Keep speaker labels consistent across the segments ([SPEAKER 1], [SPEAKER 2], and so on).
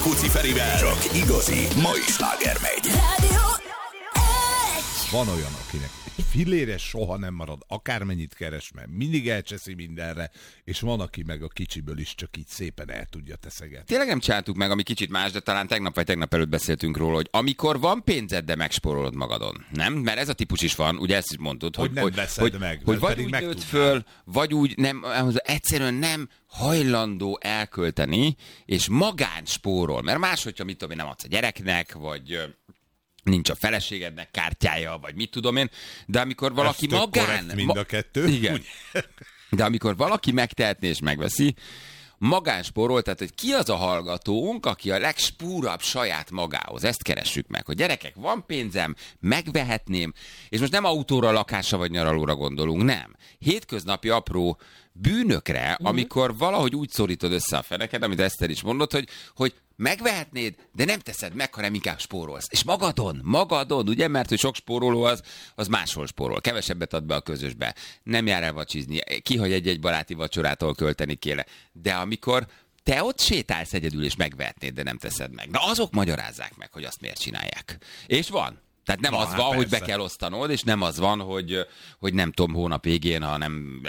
[SPEAKER 1] Rádió Ferivel csak igazi mai sláger megy.
[SPEAKER 2] Rádió 1.
[SPEAKER 3] Van olyan, akinek egy fillére soha nem marad, akármennyit keres, mert mindig elcseszi mindenre, és van, aki meg a kicsiből is csak így szépen el tudja teszegetni.
[SPEAKER 4] Tényleg nem csináltuk meg, ami kicsit más, de talán tegnap vagy tegnap előtt beszéltünk róla, hogy amikor van pénzed, de megspórolod magadon. Nem? Mert ez a típus is van, ugye ezt is mondtad,
[SPEAKER 3] hogy nem veszed meg,
[SPEAKER 4] hogy vagy
[SPEAKER 3] pedig
[SPEAKER 4] úgy nőtt
[SPEAKER 3] tudnál
[SPEAKER 4] föl, vagy úgy nem, egyszerűen nem hajlandó elkölteni, és magán spórol. Mert máshogyha, mit tudom én, nem adsz a gyereknek, vagy nincs a feleségednek kártyája, vagy mit tudom én, de amikor valaki
[SPEAKER 3] ez
[SPEAKER 4] magán...
[SPEAKER 3] mind a kettő.
[SPEAKER 4] Igen. De amikor valaki megtehetné és megveszi, magánspórol, tehát hogy ki az a hallgatónk, aki a legspúrabb saját magához. Ezt keressük meg, hogy gyerekek, van pénzem, megvehetném, és most nem autóra, lakásra vagy nyaralóra gondolunk, nem. Hétköznapi apró bűnökre, amikor valahogy úgy szorítod össze a feneked, amit Eszter is mondott, hogy megvehetnéd, de nem teszed meg, hanem inkább spórolsz. És magadon, ugye? Mert hogy sok spóroló az máshol spórol. Kevesebbet ad be a közösbe. Nem jár el vacsizni. Kihagy egy-egy baráti vacsorától költeni kéne. De amikor te ott sétálsz egyedül, és megvehetnéd, de nem teszed meg. Na azok magyarázzák meg, hogy azt miért csinálják. És van. Tehát nem az van, hogy be kell osztanod, és nem az van, hogy nem tudom, hónap végén, ha nem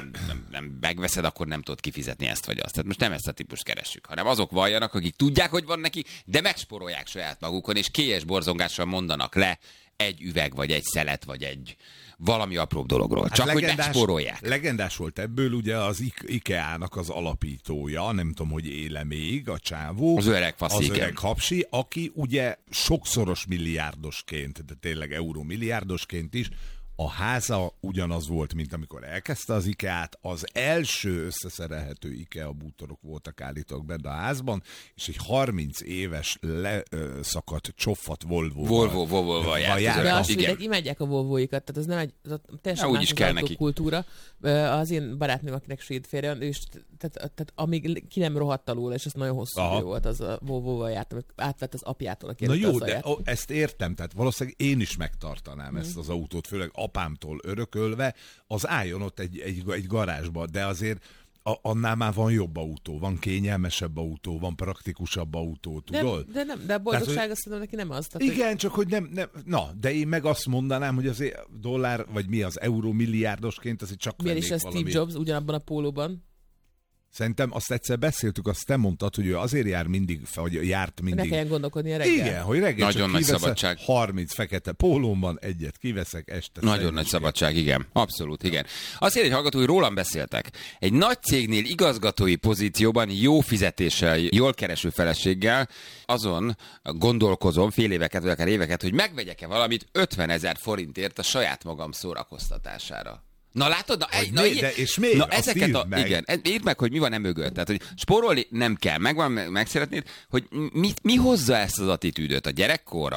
[SPEAKER 4] megveszed, akkor nem tudod kifizetni ezt vagy azt. Tehát most nem ezt a típust keressük, hanem azok valljanak, akik tudják, hogy van neki, de megspórolják saját magukon, és kélyes borzongással mondanak le egy üveg, vagy egy szelet, vagy egy valami apróbb dologról. Csak hogy megspórolják.
[SPEAKER 3] Legendás volt ebből ugye az IKEA-nak az alapítója, nem tudom, hogy éle még, a csávó.
[SPEAKER 4] Az öreg faszi,
[SPEAKER 3] az öreg hapsi, aki ugye sokszoros milliárdosként, de tényleg euromilliárdosként is, a háza ugyanaz volt, mint amikor elkezdte az IKEA-t. Az első összeszerelhető IKEA bútorok voltak állítólag benne a házban, és egy 30 éves leszakadt csoffat Volvo-val
[SPEAKER 5] járt. De azt vidék, imádják a Volvo-ikat, tehát az nem egy teljesen más az kultúra. Az én barátnőm, akinek svéd férje, és tehát amíg ki nem rohadt alul, és ez nagyon hosszú idő volt, az a Volvo-val járt, amit átvett az apjától, aki
[SPEAKER 3] na jó, de ezt értem, tehát valószínűleg én is megtartanám ezt az autót, főleg apámtól örökölve, az álljon ott egy garázsba, de azért annál már van jobb autó, van kényelmesebb autó, van praktikusabb autó, tudod?
[SPEAKER 5] De a boldogság azt mondom, neki nem az. Tehát,
[SPEAKER 3] igen, csak hogy nem, de én meg azt mondanám, hogy az dollár, vagy mi az euró milliárdosként, azért csak
[SPEAKER 5] miért is a Steve Jobs ugyanabban a pólóban?
[SPEAKER 3] Szerintem azt egyszer beszéltük, azt te mondtad, hogy ő azért jár mindig, vagy járt mindig.
[SPEAKER 5] Ne kelljen gondolkodni a reggel.
[SPEAKER 3] Igen, hogy reggel
[SPEAKER 4] nagyon
[SPEAKER 3] csak
[SPEAKER 4] nagy
[SPEAKER 3] kiveszek,
[SPEAKER 4] szabadság.
[SPEAKER 3] 30 fekete pólómban, egyet kiveszek, este.
[SPEAKER 4] Nagyon nagy szabadság, igen. Abszolút, igen. Azt írja egy hallgató, hogy rólam beszéltek. Egy nagy cégnél igazgatói pozícióban jó fizetéssel, jól kereső feleséggel azon gondolkozom fél éveket, vagy akár éveket, hogy megvegyek-e valamit 50 000 forintért a saját magam szórakoztatására. Na látod?
[SPEAKER 3] És még?
[SPEAKER 4] Na ezeket igen, írd meg, hogy mi van mögött. Tehát, hogy spórolni nem kell, meg szeretnéd, hogy mi hozza ezt az attitűdöt? A gyerekkor,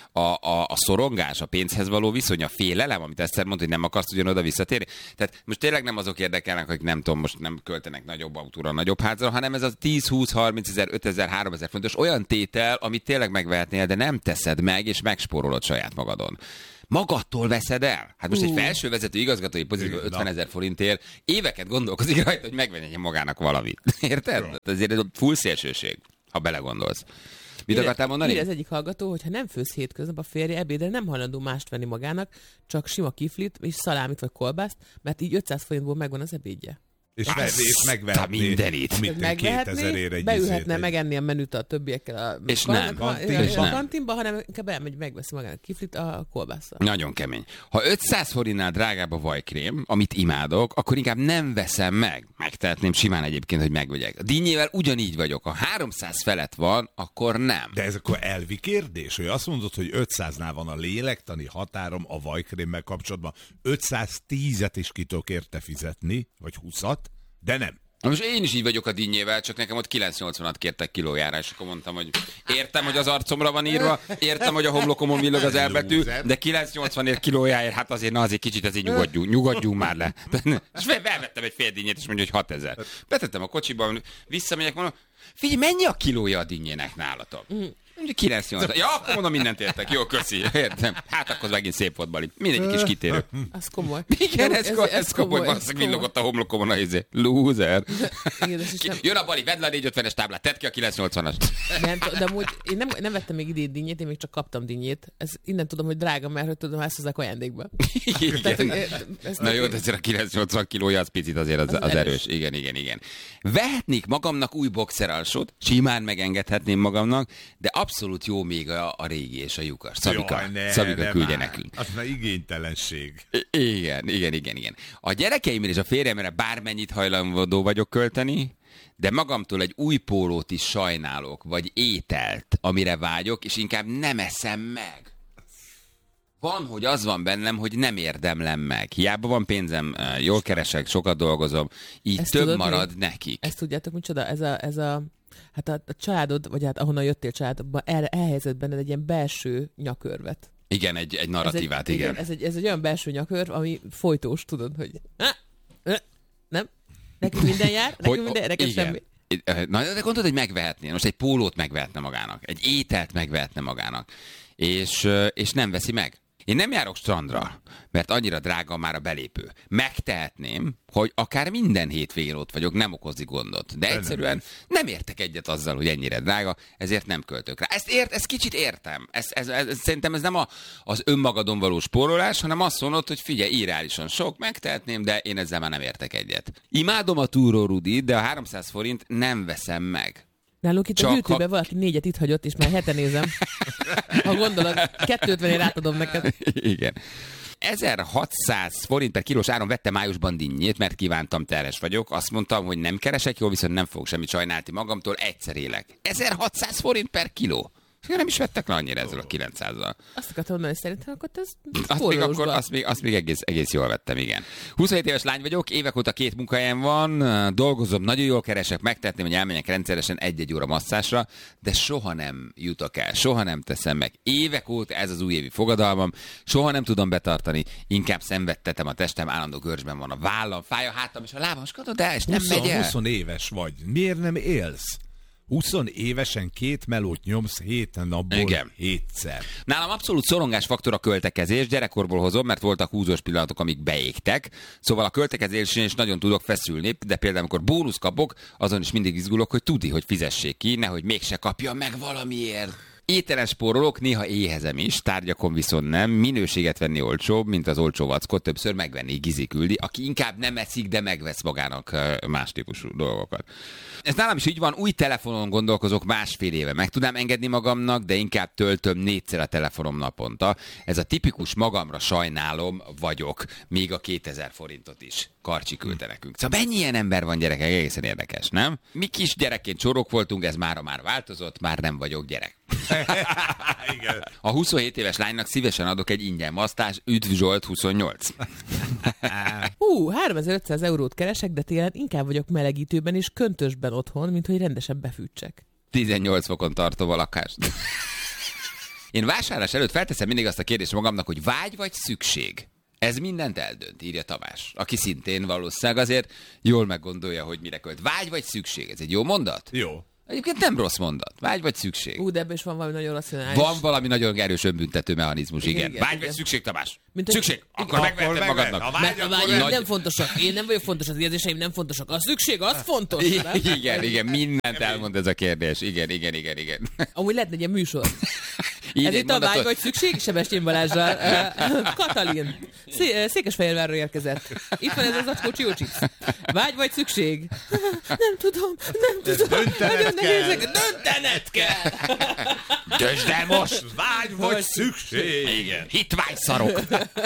[SPEAKER 4] a szorongás, a pénzhez való viszony, a félelem, amit Eszter mondta, hogy nem akarsz ugyanoda visszatérni. Tehát most tényleg nem azok érdekelnek, hogy nem tudom, most nem költenek nagyobb autóra, nagyobb házra, hanem ez a 10, 20, 30 ezer, 5 ezer, 3 ezer fontos olyan tétel, amit tényleg megvehetnél, de nem teszed meg, és megspórolod saját magadon. Magadtól veszed el? Hát most egy felsővezető igazgatói pozícióban 50 000 forintért éveket gondolkozik rajta, hogy megvenjen magának valamit. Érted? Ezért ez a full szélsőség, ha belegondolsz. Mit akartál mondani?
[SPEAKER 5] Az egyik hallgató, hogy ha nem főz hétköznap, a férje ebédre nem hajlandó mást venni magának, csak sima kiflit, és szalámit vagy kolbászt, mert így 500 forintból megvan az ebédje.
[SPEAKER 3] És megvehetné
[SPEAKER 4] mindenit.
[SPEAKER 3] 2000 ér egy
[SPEAKER 5] beülhetne megenni a menüt a többiekkel a kantinba, hanem inkább elmegy, megveszi magának kiflit a kolbásszal.
[SPEAKER 4] Nagyon kemény. Ha 500 forintnál drágább a vajkrém, amit imádok, akkor inkább nem veszem meg. Megtehetném simán egyébként, hogy megvegyek. A dinnyével ugyanígy vagyok. Ha 300 felett van, akkor nem.
[SPEAKER 3] De ez akkor elvi kérdés, hogy azt mondod, hogy 500-nál van a lélektani határom a vajkrémmel kapcsolatban. 510-et is ki tudok érte fizetni, vagy 20-at, de nem.
[SPEAKER 4] Most én is így vagyok a dinnyével, csak nekem ott 980-at kértek kilójára, és akkor mondtam, hogy értem, hogy az arcomra van írva, értem, hogy a homlokomon villog az elbetű, de 980 kilójáért, hát azért kicsit ezért nyugodjunk már le. És bevettem egy fél dinnyét, és mondja, hogy 6000. Betettem a kocsiba, visszamegyek, mondom, figyelj, mennyi a kilója a dinnyének nálatok? 9-8. Ja, akkor mondom, mindent értek. Jó, köszi. Értem. Hát akkor megint szép volt, Bali. Mindegy kis kitérő.
[SPEAKER 5] Az komoly.
[SPEAKER 4] Igen, ez komoly. Valószínűleg villogott a homlokomon a loser. Jön a Bali, vedd le a 450-es táblát, tedd ki a 980-as.
[SPEAKER 5] De amúgy én nem vettem még idén dinnyét, én még csak kaptam dinnyét. Innen tudom, hogy drága, mert hogy tudom, ezt hozzák ajándékba.
[SPEAKER 4] Na jó, de ezért a 980 kilója az picit azért az erős. Igen. Vehetnék magamnak új boxeralsót, simán megengedhetném magamnak, de abszolút jó még a régi és a lyukas. Szabika küldje nekünk.
[SPEAKER 3] Az már igénytelenség.
[SPEAKER 4] Igen. A gyerekeimre és a férjemre bármennyit hajlandó vagyok költeni, de magamtól egy új pólót is sajnálok, vagy ételt, amire vágyok, és inkább nem eszem meg. Van, hogy az van bennem, hogy nem érdemlem meg. Hiába van pénzem, jól keresek, sokat dolgozom, így ezt több tudod, marad nekik.
[SPEAKER 5] Ezt tudjátok, micsoda? Hát a családod, vagy hát ahonnan jöttél családodban, elhelyezett benned egy ilyen belső nyakörvet.
[SPEAKER 4] Igen, egy narratívát, igen.
[SPEAKER 5] Ez egy olyan belső nyakörv, ami folytós, tudod, hogy nem? Nekünk minden jár, nekem semmi.
[SPEAKER 4] Na, de gondolod, hogy megvehetnél. Most egy pólót megvehetne magának, egy ételt megvehetne magának, és nem veszi meg. Én nem járok strandra, mert annyira drága már a belépő. Megtehetném, hogy akár minden hétvégén ott vagyok, nem okozik gondot. De egyszerűen nem értek egyet azzal, hogy ennyire drága, ezért nem költök rá. Ezt kicsit értem. Szerintem ez nem az önmagadon való spórolás, hanem azt mondod, hogy figyelj, irreálisan sok, megtehetném, de én ezzel már nem értek egyet. Imádom a túró Rudi, de a 300 forint nem veszem meg.
[SPEAKER 5] Nálunk itt a YouTube-ben valaki 4-et itt hagyott, és már hete nézem. Ha gondolod, 250-ért átadom neked.
[SPEAKER 4] Igen. 1600 forint per kilós áron vettem májusban dinnyét, mert kívántam, terhes vagyok. Azt mondtam, hogy nem keresek jól, viszont nem fogok semmit sajnálni magamtól, egyszer élek. 1600 forint per kiló. Nem is vettek le annyira ezzel a 900-zal.
[SPEAKER 5] Azt akartam mondani, hogy szerintem akkor ez
[SPEAKER 4] azt még egész jól vettem, igen. 27 éves lány vagyok, évek óta 2 munkahelyem van, dolgozom, nagyon jól keresek, megtehetném, hogy elmenjek rendszeresen 1-1 óra masszásra, de soha nem jutok el, soha nem teszem meg. Évek óta ez az újévi fogadalmam, soha nem tudom betartani, inkább szenvedtetem a testem, állandó görcsben van a vállam, fáj a hátam és a lábam, és katod el, és nem megy el.
[SPEAKER 3] 20 éves vagy, miért nem élsz? 20 évesen 2 melót nyomsz 7 napból 7-szer.
[SPEAKER 4] Nálam abszolút szorongásfaktor a költekezés, gyerekkorból hozom, mert voltak húzós pillanatok, amik beégtek. Szóval a költekezésén is nagyon tudok feszülni, de például amikor bónusz kapok, azon is mindig izgulok, hogy tudni, hogy fizessék ki, nehogy mégse kapja meg valamiért. Ételen spórolok, néha éhezem is, tárgyakon viszont nem. Minőséget venni olcsóbb, mint az olcsó vackot, többször megvenni, Gizi küldi, aki inkább nem eszik, de megvesz magának más típusú dolgokat. Ez nálam is így van, új telefonon gondolkozok 1,5 éve. Meg tudnám engedni magamnak, de inkább töltöm 4-szer a telefonom naponta. Ez a tipikus magamra sajnálom vagyok, még a 2000 forintot is. Karcsi küldte nekünk. Szóval mennyi ilyen ember van, gyerekek? Egészen érdekes, nem? Mi kis gyerekként csorok voltunk, ez mára már változott, már nem vagyok gyerek. A 27 éves lánynak szívesen adok egy ingyen masztás, üdv Zsolt 28.
[SPEAKER 5] 3500 eurót keresek, de télen inkább vagyok melegítőben és köntösben otthon, mint hogy rendesen befűtsek.
[SPEAKER 4] 18 fokon tartom a lakást. Én vásárlás előtt felteszem mindig azt a kérdést magamnak, hogy vágy vagy szükség? Ez mindent eldönt, írja Tamás, aki szintén valószínűleg azért jól meggondolja, hogy mire költ. Vágy vagy szükség? Ez egy jó mondat?
[SPEAKER 3] Jó.
[SPEAKER 4] Egyébként nem rossz mondat. Vágy vagy szükség?
[SPEAKER 5] De ebben is van valami nagyon racionális.
[SPEAKER 4] Van valami nagyon erős önbüntető mechanizmus, igen. Vágy vagy szükség, Tamás? Szükség. Akkor megveheted magadnak.
[SPEAKER 5] A vágyaim nem fontosak. Én nem vagyok fontos, az érzéseim nem fontosak. A szükség, az fontos.
[SPEAKER 4] Igen, mindent elmond ez a kérdés. Igen.
[SPEAKER 5] Amúgy lehetne egy ilyen műsor. Ez itt a vágy vagy szükség, Sebestyén Balázsral. Katalin. Székesfehérvárról érkezett. Itt van ez az acskó csiócsips. Vágy vagy szükség? Nem tudom. Döntened kell.
[SPEAKER 4] Döntsd el most.
[SPEAKER 3] Vágy vagy szükség.
[SPEAKER 4] Igen. Hitványszarok.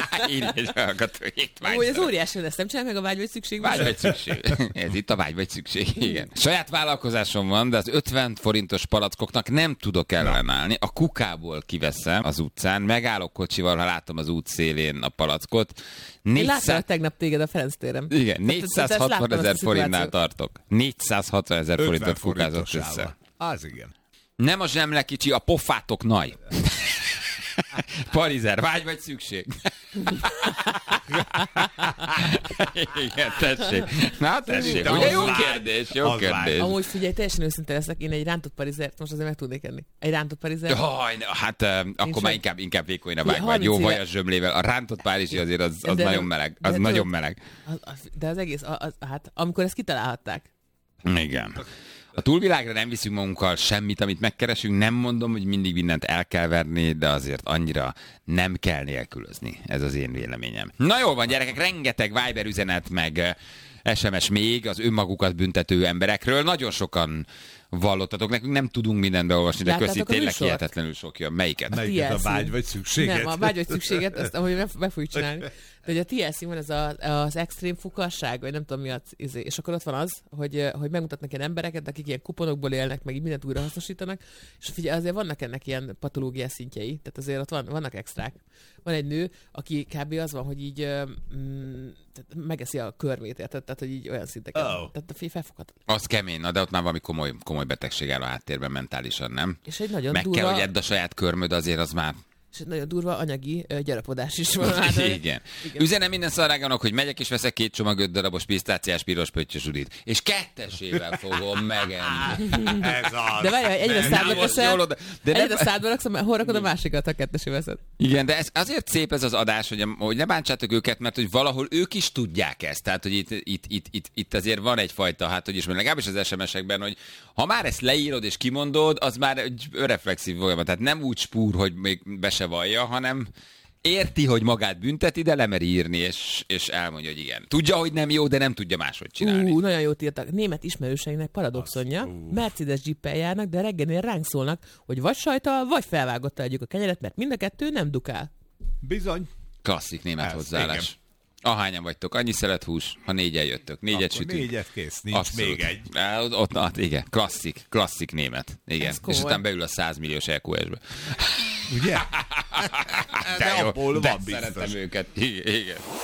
[SPEAKER 5] Úgy ez óriási lesz, nem csinál meg a vágy vagy szükség?
[SPEAKER 4] Vágy vagy szükség. Ez itt a vágy vagy szükség, igen. Saját vállalkozásom van, de az 50 forintos palackoknak nem tudok ellenállni. A kukából kiveszem az utcán, megállok kocsival, ha látom az út szélén a palackot.
[SPEAKER 5] Én láttam tegnap téged a Ferenc téren.
[SPEAKER 4] Igen, 460 000 forintnál tartok. 460 000 forintot kukázott össze.
[SPEAKER 3] Az igen.
[SPEAKER 4] Nem a zsemle kicsi, a pofátok nagy. Parizer, vágy vagy szükség? Igen, tessék. Na, tessék. Ugye jó kérdés, jó kérdés.
[SPEAKER 5] Amúgy figyelj, teljesen őszinte leszek, én egy rántott parizert most azért meg tudnék enni. Egy rántott parizert.
[SPEAKER 4] Hát akkor már inkább vékonyra vágva. Jó vajas zsömlével. A rántott párizsi azért az nagyon meleg. Az nagyon meleg.
[SPEAKER 5] De az egész, hát amikor ezt kitalálhatták.
[SPEAKER 4] Igen. A túlvilágra nem viszünk magunkkal semmit, amit megkeresünk. Nem mondom, hogy mindig mindent el kell verni, de azért annyira nem kell nélkülözni. Ez az én véleményem. Na jól van, gyerekek, rengeteg Viber üzenet, meg SMS még az önmagukat büntető emberekről. Nagyon sokan vallottatok. Nekünk nem tudunk mindent beolvasni, de köszi, tényleg hihetetlenül sok jön. Melyiket?
[SPEAKER 3] Melyiket a vágy vagy szükséget?
[SPEAKER 5] Nem, a vágy vagy szükséget, azt ahogy be fogjuk csinálni. De hogy a TLC van ez az extrém fukasság, vagy nem tudom mi az, és akkor ott van az, hogy megmutatnak ilyen embereket, akik ilyen kuponokból élnek, meg így mindent újra hasznosítanak, és figyelj, azért vannak ennek ilyen patológiás szintjei, tehát azért ott vannak extrák. Van egy nő, aki kb. Az van, hogy így megeszi a körmét, érted? Tehát, hogy így olyan szinteken. Tehát a felfoghat.
[SPEAKER 4] Az kemény, na de ott már valami komoly betegség áll a háttérben mentálisan, nem?
[SPEAKER 5] És egy nagyon
[SPEAKER 4] meg
[SPEAKER 5] durva...
[SPEAKER 4] kell, hogy edd a saját körmöd, azért az már...
[SPEAKER 5] És egy nagyon durva anyagi gyarapodás is van.
[SPEAKER 4] Igen. Üzenem minden szarágának, hogy megyek és veszek 2 csomag 5 darabos pisztáciás piros pöttyösudit. És 2-esével fogom megenni.
[SPEAKER 3] Ez az.
[SPEAKER 5] De várjál, egyre szádba teszel, egyre szádba raksz, hol rakod a másikat, ha 2-esé veszed.
[SPEAKER 4] Igen, de ez azért szép ez az adás, hogy ne bántsátok őket, mert hogy valahol ők is tudják ezt. Tehát, hogy itt azért van egyfajta, hát hogy is mondjam, legalábbis az SMS-ekben, hogy ha már ezt leírod és kimondod, az már egy reflexív folyamat. Tehát nem úgy spúr, hogy még be se vallja, hanem érti, hogy magát bünteti, de lemeri írni, és elmondja, hogy igen. Tudja, hogy nem jó, de nem tudja máshogy csinálni.
[SPEAKER 5] Nagyon jót írtak. Német ismerőseinek paradoxonja. Mercedes Jeeppel járnak, de reggelnél ránk szólnak, hogy vagy sajtal, vagy felvágottal együk a kenyeret, mert mind a kettő nem dukál.
[SPEAKER 3] Bizony.
[SPEAKER 4] Klasszik német hozzáállás. Igen. Ahányan vagytok, annyi szelethús, ha 4-en jöttök. 4-et sütünk.
[SPEAKER 3] 4-et kész, nincs abszolút. Még egy.
[SPEAKER 4] Igen, klasszik német. Igen. És aztán beül a 100 milliós EQS-be.
[SPEAKER 3] Ugye?
[SPEAKER 4] De jó,
[SPEAKER 3] abból
[SPEAKER 4] de
[SPEAKER 3] van biztos.
[SPEAKER 4] szeretem őket. Igen.